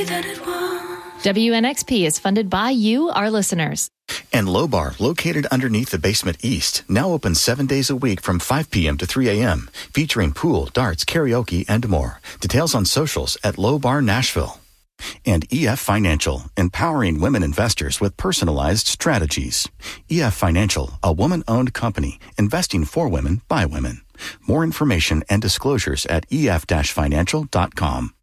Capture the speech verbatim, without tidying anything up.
way that it was. W N X P is funded by you, our listeners. And Low Bar, located underneath the Basement East, now open seven days a week from five p.m. to three a.m., featuring pool, darts, karaoke, and more. Details on socials at Low Bar Nashville. And E F Financial, empowering women investors with personalized strategies. E F Financial, a woman-owned company, investing for women by women. More information and disclosures at E F financial dot com.